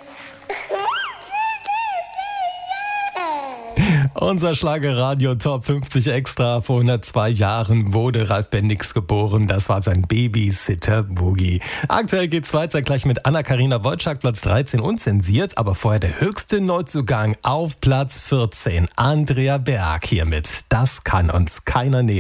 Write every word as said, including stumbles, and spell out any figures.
Unser Schlagerradio Top fünfzig Extra. Vor hundertzwei Jahren wurde Ralf Bendix geboren. Das war sein Babysitter Boogie. Aktuell geht's weiter gleich mit Anna-Karina Wojcik, Platz dreizehn, unzensiert. Aber vorher der höchste Neuzugang auf Platz vierzehn. Andrea Berg hiermit. Das kann uns keiner nehmen.